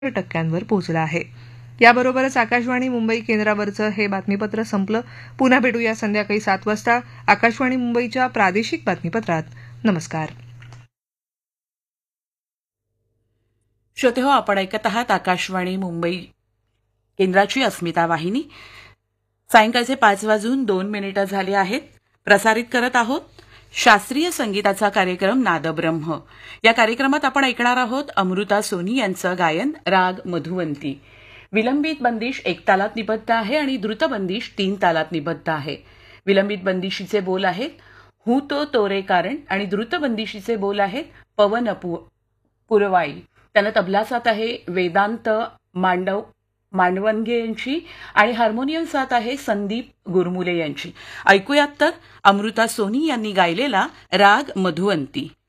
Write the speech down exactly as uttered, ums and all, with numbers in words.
टक्क्यांवर पोहोचला आहे. याबरोबरच आकाशवाणी मुंबई केंद्रावरचं हे बातमीपत्र संपलं. पुन्हा भेटूया संध्याकाळी सात वाजता आकाशवाणी मुंबईच्या प्रादेशिक बातमीपत्रात. नमस्कार. श्रोते हो, आपण ऐकत आहात आकाशवाणी मुंबई केंद्राची अस्मिता वाहिनी. सायंकाळचे पाच वाजून दोन मिनिटं झाली आहेत. प्रसारित करत आहोत शास्त्रीय संगीताचा कार्यक्रम नादब्रह्म. या कार्यक्रमात आपण ऐकणार आहोत अमृता सोनी यांचं गायन राग मधुवंती. विलंबित बंदिश एक तालात निबद्ध आहे आणि द्रुत बंदिश तीन तालात निबद्ध आहे. विलंबित बंदिशीचे बोल आहेत हूं तो तोरे कारण आणि द्रुत बंदिशीचे बोल आहेत पवन पुरवाई. त्यांना तबला साथ आहे वेदांत मांडव मांडवनगे यांची आणि हार्मोनियम साथ आहे संदीप गुरमुले यांची. ऐकूयात तर अमृता सोनी यांनी गायलेला राग मधुवंती.